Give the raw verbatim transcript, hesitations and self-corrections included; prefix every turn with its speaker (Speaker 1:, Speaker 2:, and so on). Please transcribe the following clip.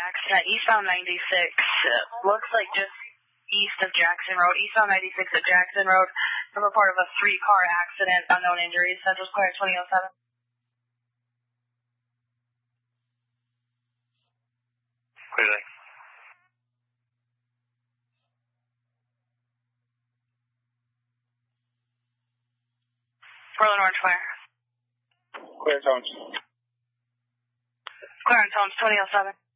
Speaker 1: accident, eastbound ninety-six. Uh, looks like just east of Jackson Road. Eastbound ninety-six at Jackson Road. From a part of a three-car accident. Unknown injuries. Central Square twenty oh seven.
Speaker 2: Clearly.
Speaker 1: Berlin Orange Fire.
Speaker 2: Clear Tones.
Speaker 1: Clarence Holmes, twenty oh seven.